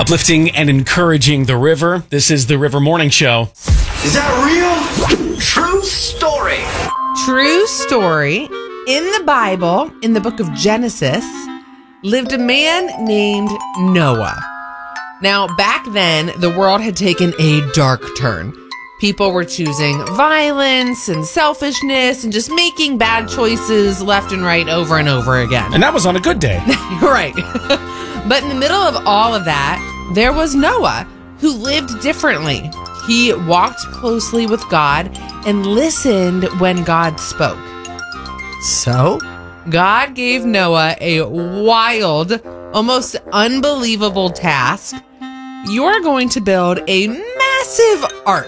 Uplifting and encouraging the river. This is the River Morning Show. Is that real? True story. True story. In the Bible, in the book of Genesis, lived a man named Noah. Now, back then, the world had taken a dark turn. People were choosing violence and selfishness and just making bad choices left and right over and over again. And that was on a good day. Right. But in the middle of all of that, there was Noah, who lived differently. He walked closely with God and listened when God spoke. So, God gave Noah a wild, almost unbelievable task. You're going to build a massive ark